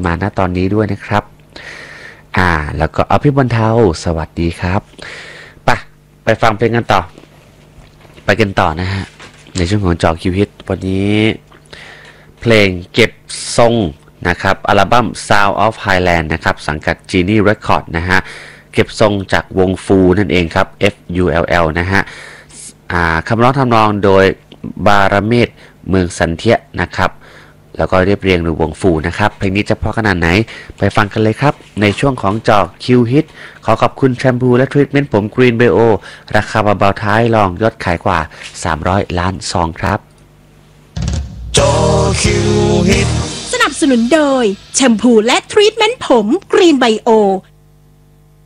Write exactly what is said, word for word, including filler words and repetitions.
มาณตอนนี้ด้วยนะครับอ่าแล้วก็เอาพี่บรรเทาสวัสดีครับไปไปฟังเพลงกันต่อไปกันต่อนะฮะในช่วงของจอคิวฮิตวันนี้เพลงเก็บทรงนะครับอัลบั้ม Sound of Highland นะครับสังกัด Genie Record นะฮะเก็บทรงจากวงฟูนั่นเองครับ F U L L นะฮะคำร้องทำนองโดยบารเมศเมืองสันเทียนะครับแล้วก็เรียบเรียงโดยวงฟูนะครับเพลงนี้จะเพราะขนาดไหนไปฟังกันเลยครับในช่วงของจอคิวฮิตขอขอบคุณแชมพูและทรีทเมนต์ผมกรีนไบโอราคาเบาๆท้ายลองยอดขายกว่าสามร้อยล้านซองครับจอคิวฮิตสนับสนุนโดยแชมพูและทรีทเมนต์ผมกรีนไบโอ